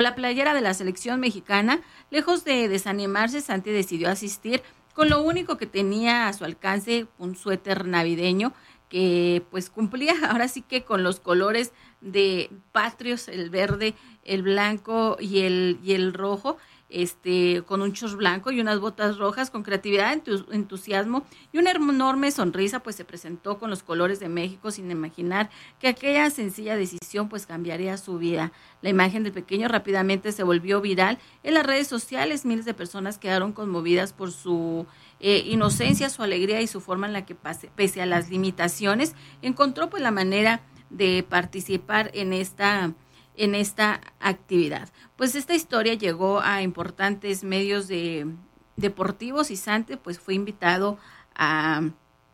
la playera de la selección mexicana. Lejos de desanimarse, Santi decidió asistir con lo único que tenía a su alcance, un suéter navideño que pues cumplía ahora sí que con los colores de patrios, el verde, el blanco y el rojo, con un short blanco y unas botas rojas. Con creatividad, entusiasmo y una enorme sonrisa, pues se presentó con los colores de México, sin imaginar que aquella sencilla decisión pues cambiaría su vida. La imagen del pequeño rápidamente se volvió viral en las redes sociales. Miles de personas quedaron conmovidas por su inocencia, su alegría y su forma en la que, pese a las limitaciones, encontró pues la manera de participar en esta actividad. Pues esta historia llegó a importantes medios deportivos y Santi pues fue invitado a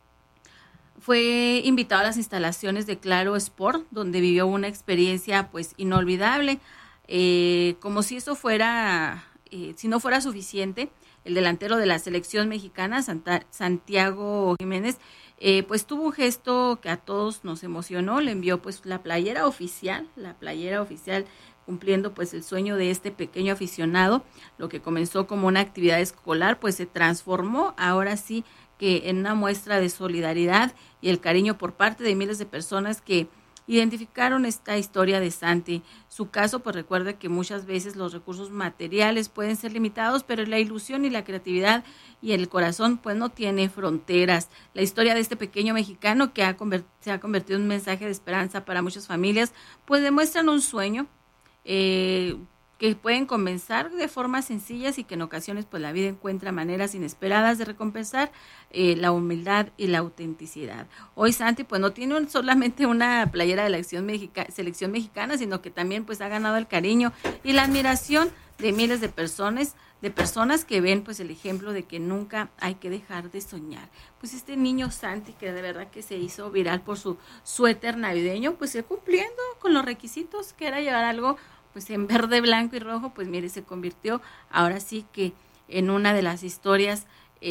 las instalaciones de Claro Sport, donde vivió una experiencia pues inolvidable. Como si eso fuera, si no fuera suficiente, el delantero de la selección mexicana, Santiago Jiménez, pues tuvo un gesto que a todos nos emocionó. Le envió pues la playera oficial, cumpliendo pues el sueño de este pequeño aficionado. Lo que comenzó como una actividad escolar pues se transformó ahora sí que en una muestra de solidaridad y el cariño por parte de miles de personas que identificaron esta historia de Santi. Su caso pues recuerda que muchas veces los recursos materiales pueden ser limitados, pero la ilusión y la creatividad y el corazón pues no tiene fronteras. La historia de este pequeño mexicano que se ha convertido en un mensaje de esperanza para muchas familias, pues demuestran un sueño que pueden comenzar de formas sencillas y que en ocasiones pues la vida encuentra maneras inesperadas de recompensar la humildad y la autenticidad. Hoy Santi pues no tiene solamente una playera de la selección mexicana, sino que también pues ha ganado el cariño y la admiración de miles de personas que ven pues el ejemplo de que nunca hay que dejar de soñar. Pues este niño Santi, que de verdad que se hizo viral por su suéter navideño, pues se cumpliendo con los requisitos, que era llevar algo pues en verde, blanco y rojo. Pues mire, se convirtió ahora sí que en una de las historias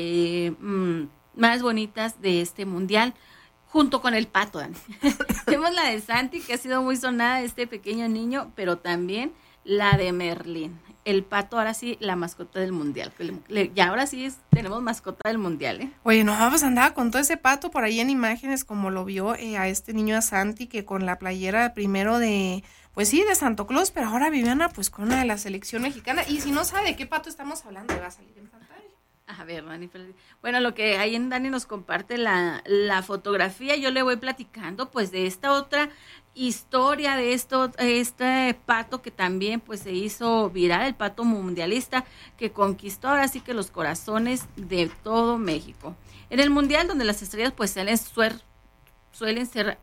más bonitas de este mundial, junto con el pato, Dani. Tenemos la de Santi, que ha sido muy sonada, este pequeño niño, pero también la de Merlín. El pato, ahora sí, la mascota del mundial. Ya ahora sí tenemos mascota del mundial, ¿eh? Oye, no, pues andaba con todo ese pato por ahí en imágenes, como lo vio a este niño, a Santi, que con la playera primero de, pues sí, de Santo Claus, pero ahora Viviana pues con una de la selección mexicana. Y si no sabe de qué pato estamos hablando, va a salir en pantalla. A ver, Dani, bueno, lo que ahí en Dani nos comparte la fotografía, yo le voy platicando pues de esta otra historia, de este pato que también pues se hizo viral, el pato mundialista que conquistó ahora sí que los corazones de todo México. En el mundial, donde las estrellas pues suelen ser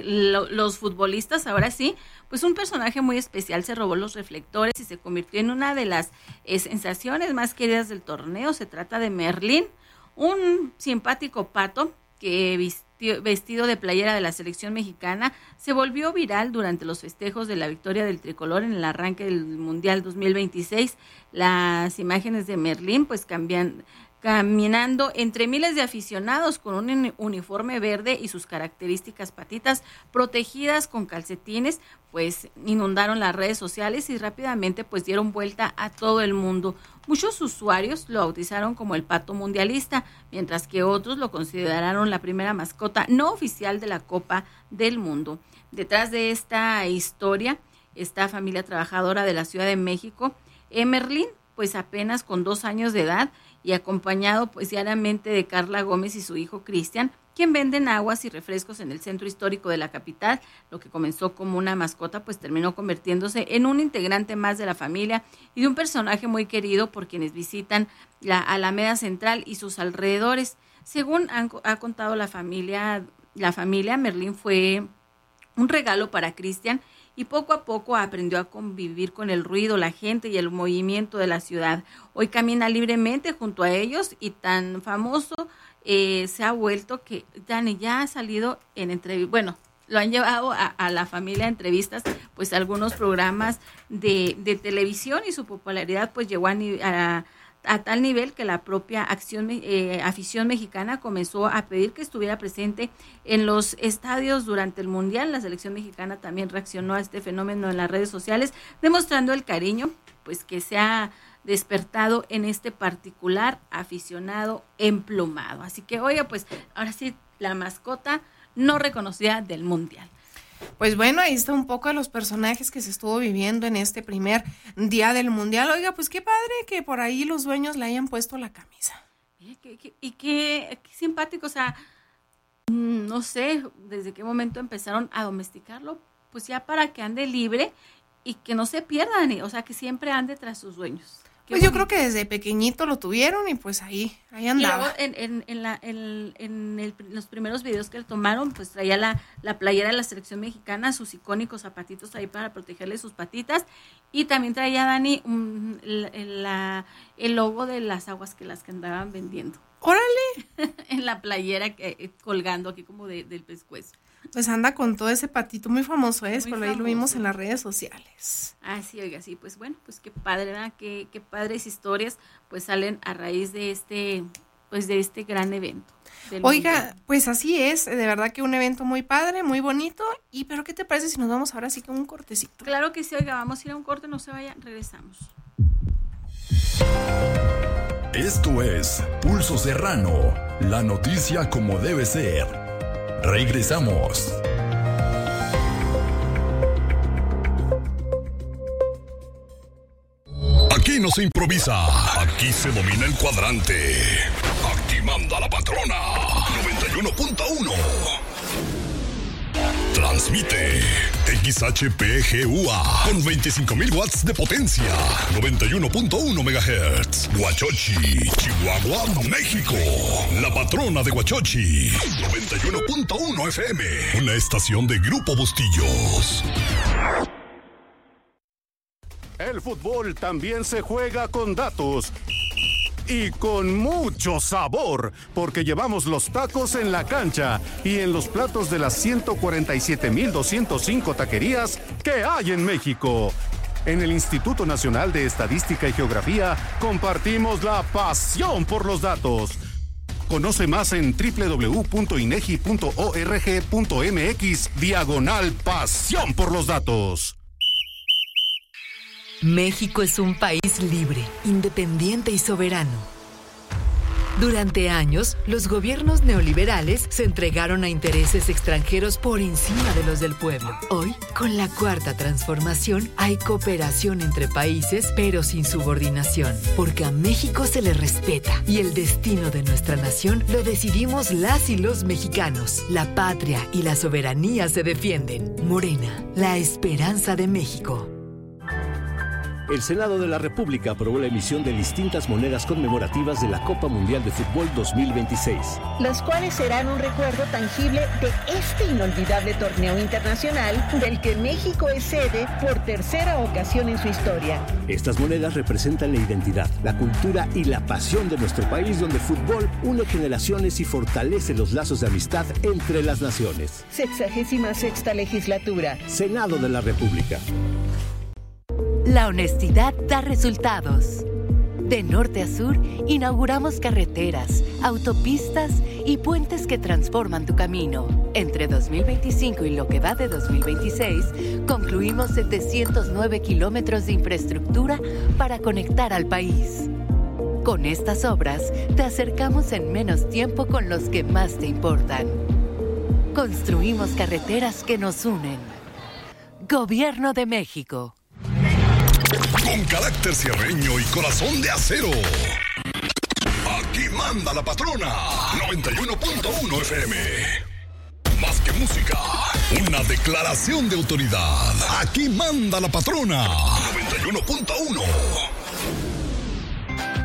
los futbolistas, ahora sí, pues un personaje muy especial se robó los reflectores y se convirtió en una de las sensaciones más queridas del torneo. Se trata de Merlín, un simpático pato que vestido de playera de la selección mexicana se volvió viral durante los festejos de la victoria del tricolor en el arranque del Mundial 2026. Las imágenes de Merlín pues caminando entre miles de aficionados con un uniforme verde y sus características patitas protegidas con calcetines, pues inundaron las redes sociales y rápidamente pues dieron vuelta a todo el mundo. Muchos usuarios lo bautizaron como el pato mundialista, mientras que otros lo consideraron la primera mascota no oficial de la Copa del Mundo. Detrás de esta historia, esta familia trabajadora de la Ciudad de México, Merlín, pues apenas con 2 años de edad, y acompañado pues diariamente de Carla Gómez y su hijo Cristian, quien venden aguas y refrescos en el centro histórico de la capital. Lo que comenzó como una mascota pues terminó convirtiéndose en un integrante más de la familia y de un personaje muy querido por quienes visitan la Alameda Central y sus alrededores. Según ha contado la familia, Merlín fue un regalo para Cristian y poco a poco aprendió a convivir con el ruido, la gente y el movimiento de la ciudad. Hoy camina libremente junto a ellos y tan famoso se ha vuelto que Dani ya ha salido en entrevistas. Bueno, lo han llevado a la familia a entrevistas, pues algunos programas de televisión, y su popularidad pues llegó a a tal nivel que la propia afición mexicana comenzó a pedir que estuviera presente en los estadios durante el Mundial. La selección mexicana también reaccionó a este fenómeno en las redes sociales, demostrando el cariño pues que se ha despertado en este particular aficionado emplumado. Así que, oiga, pues ahora sí, la mascota no reconocida del Mundial. Pues bueno, ahí está un poco de los personajes que se estuvo viviendo en este primer día del Mundial. Oiga, pues qué padre que por ahí los dueños le hayan puesto la camisa. Y qué simpático, o sea, no sé desde qué momento empezaron a domesticarlo, pues ya para que ande libre y que no se pierdan, o sea, que siempre ande tras sus dueños. Pues yo creo que desde pequeñito lo tuvieron y pues ahí andaba. Y luego en los primeros videos que le tomaron, pues traía la playera de la selección mexicana, sus icónicos zapatitos ahí para protegerle sus patitas, y también traía, Dani, el logo de las aguas que andaban vendiendo. ¡Órale! En la playera colgando aquí como del pescuezo. Pues anda con todo ese patito muy famoso, por ahí lo vimos en las redes sociales. Ah, sí, oiga, sí, pues bueno, pues qué padre, ¿verdad? Qué padres historias pues salen a raíz de este gran evento. Oiga, mundial. Pues así es, de verdad que un evento muy padre, muy bonito, pero ¿qué te parece si nos vamos ahora sí con un cortecito? Claro que sí, oiga, vamos a ir a un corte, no se vayan, regresamos. Esto es Pulso Serrano, la noticia como debe ser. Regresamos. Aquí no se improvisa, aquí se domina el cuadrante. Aquí manda la patrona. 91.1. Transmite XHPGUA con 25,000 watts de potencia. 91.1 MHz. Huachochi, Chihuahua, México. La patrona de Huachochi. 91.1 FM. Una estación de Grupo Bustillos. El fútbol también se juega con datos. Y con mucho sabor, porque llevamos los tacos en la cancha y en los platos de las 147,205 taquerías que hay en México. En el Instituto Nacional de Estadística y Geografía compartimos la pasión por los datos. Conoce más en www.inegi.org.mx/pasión por los datos. México es un país libre, independiente y soberano. Durante años, los gobiernos neoliberales se entregaron a intereses extranjeros por encima de los del pueblo. Hoy, con la Cuarta Transformación, hay cooperación entre países, pero sin subordinación, porque a México se le respeta y el destino de nuestra nación lo decidimos las y los mexicanos. La patria y la soberanía se defienden. Morena, la esperanza de México. El Senado de la República aprobó la emisión de distintas monedas conmemorativas de la Copa Mundial de Fútbol 2026. Las cuales serán un recuerdo tangible de este inolvidable torneo internacional del que México es sede por tercera ocasión en su historia. Estas monedas representan la identidad, la cultura y la pasión de nuestro país, donde el fútbol une generaciones y fortalece los lazos de amistad entre las naciones. 66ª legislatura. Senado de la República. La honestidad da resultados. De norte a sur, inauguramos carreteras, autopistas y puentes que transforman tu camino. Entre 2025 y lo que va de 2026, concluimos 709 kilómetros de infraestructura para conectar al país. Con estas obras, te acercamos en menos tiempo con los que más te importan. Construimos carreteras que nos unen. Gobierno de México. Con carácter sierreño y corazón de acero. Aquí manda la patrona. 91.1 FM. Más que música, una declaración de autoridad. Aquí manda la patrona. 91.1.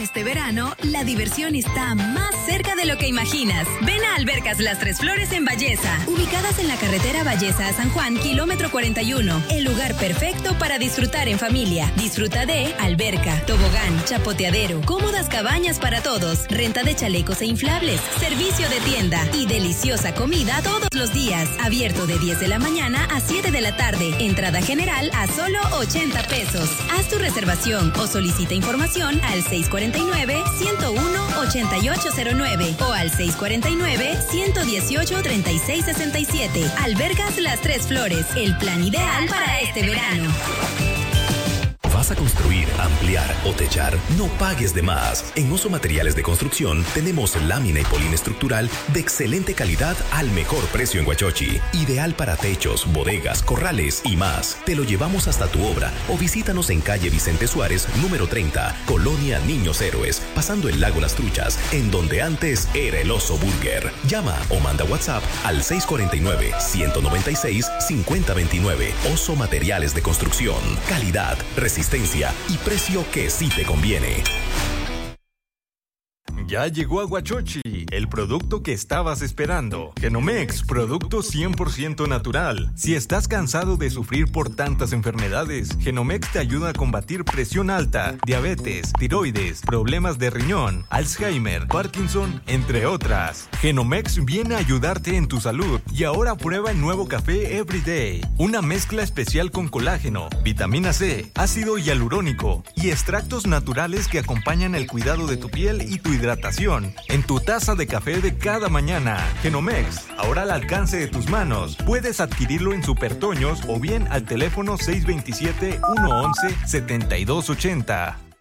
Este verano, la diversión está más cerca de lo que imaginas. Ven a Albercas Las Tres Flores en Valleza, ubicadas en la carretera Valleza a San Juan, kilómetro 41. El lugar perfecto para disfrutar en familia. Disfruta de alberca, tobogán, chapoteadero, cómodas cabañas para todos, renta de chalecos e inflables, servicio de tienda y deliciosa comida todos los días. Abierto de 10 de la mañana a 7 de la tarde. Entrada general a solo 80 pesos. Haz tu reservación o solicita información al 649-101-8809 o al 649-118-3667. Albergas Las Tres Flores, el plan ideal para este verano. ¿Vas a construir, ampliar o techar? No pagues de más. En Oso Materiales de Construcción tenemos lámina y polín estructural de excelente calidad al mejor precio en Huachochi. Ideal para techos, bodegas, corrales y más. Te lo llevamos hasta tu obra o visítanos en calle Vicente Suárez, número 30, Colonia Niños Héroes, pasando el lago Las Truchas, en donde antes era el Oso Burger. Llama o manda WhatsApp al 649-196-5029. Oso Materiales de Construcción. Calidad, resistencia y precio que sí te conviene. Ya llegó a Huachochi, el producto que estabas esperando. Genomex, producto 100% natural. Si estás cansado de sufrir por tantas enfermedades, Genomex te ayuda a combatir presión alta, diabetes, tiroides, problemas de riñón, Alzheimer, Parkinson, entre otras. Genomex viene a ayudarte en tu salud y ahora prueba el nuevo café Everyday. Una mezcla especial con colágeno, vitamina C, ácido hialurónico y extractos naturales que acompañan el cuidado de tu piel y tu hidratación en tu taza de café de cada mañana. Genomex, ahora al alcance de tus manos. Puedes adquirirlo en Supertoños o bien al teléfono 627-111-7280.